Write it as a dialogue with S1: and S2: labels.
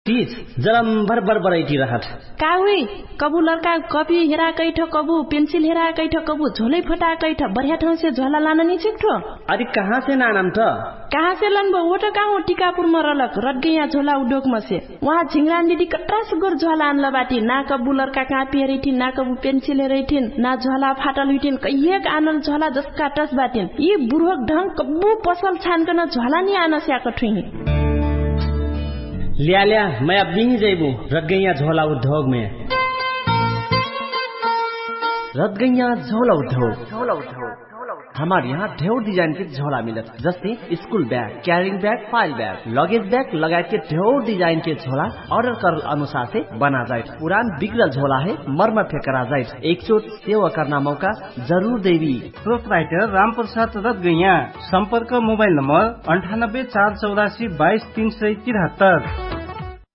S1: तीज जरम भर बराइटी रहत
S2: काउई कबू लड़का कॉपी हेरा कैठ कबू पेंसिल हेरा कैठ कबू झोले फटा कैठ बढ़िया ठाउँ से झोला लान नि छिक्ठो
S1: अरे कहाँ से नानम त
S2: कहाँ से लनबो वो त गाउँ टिकापुर म रलक रटगैया झोला उद्योग म से वहाँ झिंगरान दीदी कट्रास गोर झोला आनला बाटी ना कबू लड़का कापी हेरिथिन ना कबू पेंसिल हेरिथिन ना झोला फाटल हुइथिन कहिएक आनल झोला जसका टस बाटिन यी बुढोक ढंग कबू पसल छानकन झोला नि आन स्याक ठुही
S1: लिया मैं अब नहीं जाइबू रटगैया झोला उद्योग में रटगैया झोला उद्योग हमारे यहाँ ढेर डिजाइन के झोला मिलत जैसे school bag carrying bag file bag luggage bag लगायत के ढेर डिजाइन के झोला ऑर्डर कर अनुसार से बना जाए पुरान बिगड़ल झोला है मरम्मत करा जाए एक चोट सेवा करना मौका जरूर देवी
S3: प्रोपराइटर रामप्रसाद रटगैया संपर्क मोबाइल नंबर 98 484 22 373